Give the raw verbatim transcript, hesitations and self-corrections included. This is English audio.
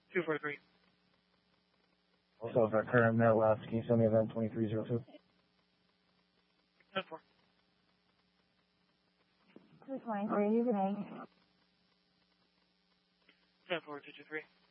two four three. Also, for current Midwest, can you send me event twenty-three zero two? ten four. two twenty-three, you can eight. ten four two two three.